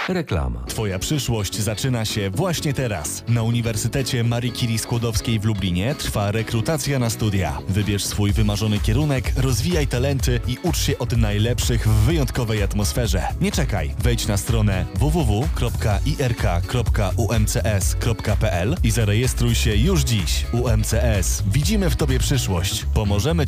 Reklama. Twoja przyszłość zaczyna się właśnie teraz. Na Uniwersytecie Marii Curie Skłodowskiej w Lublinie trwa rekrutacja na studia. Wybierz swój wymarzony kierunek, rozwijaj talenty i ucz się od najlepszych w wyjątkowej atmosferze. Nie czekaj, wejdź na stronę www.irk.umcs.pl i zarejestruj się już dziś. UMCS. Widzimy w Tobie przyszłość. Pomożemy